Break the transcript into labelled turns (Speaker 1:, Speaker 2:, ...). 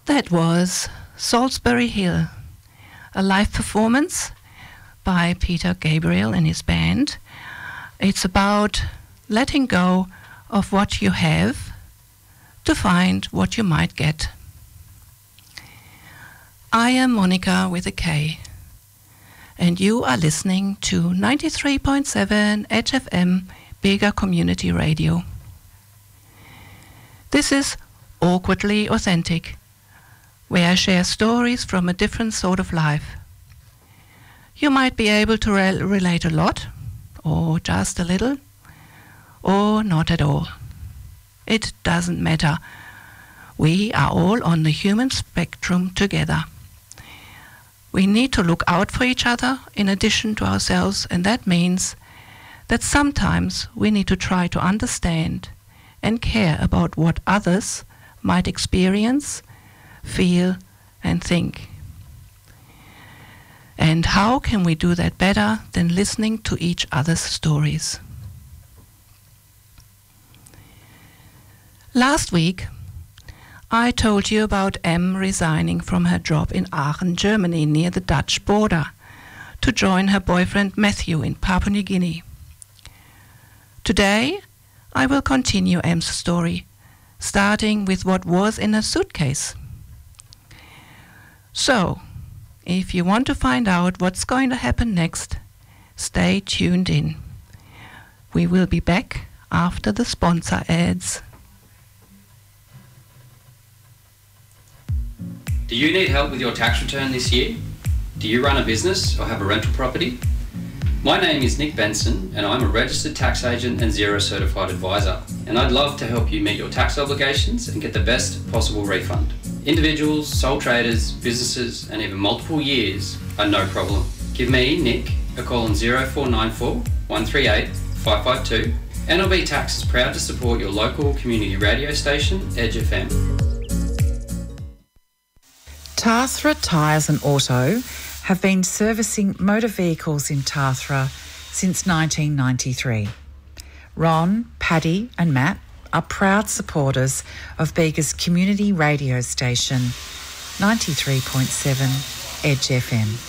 Speaker 1: That was Salisbury Hill, a live performance by Peter Gabriel and his band. It's about letting go of what you have to find what you might get. I am Monica with a K, and you are listening to 93.7 HFM Bega Community Radio. This is Awkwardly Authentic, where I share stories from a different sort of life. You might be able to relate a lot, or just a little, or not at all. It doesn't matter. We are all on the human spectrum together. We need to look out for each other in addition to ourselves, and that means that sometimes we need to try to understand and care about what others might experience, feel, and think. And how can we do that better than listening to each other's stories? Last week, I told you about Em resigning from her job in Aachen, Germany, near the Dutch border, to join her boyfriend Matthew in Papua New Guinea. Today, I will continue Em's story, starting with what was in her suitcase. So, if you want to find out what's going to happen next, stay tuned in. We will be back after the sponsor ads.
Speaker 2: Do you need help with your tax return this year? Do you run a business or have a rental property? My name is Nick Benson and I'm a registered tax agent and Xero certified advisor, and I'd love to help you meet your tax obligations and get the best possible refund. Individuals, sole traders, businesses and even multiple years are no problem. Give me, Nick, a call on 0494 138 552 and LB Tax is proud to support your local community radio station, Edge FM.
Speaker 3: Tathra Tyres and Auto have been servicing motor vehicles in Tathra since 1993. Ron, Paddy and Matt are proud supporters of Bega's community radio station 93.7 Edge FM.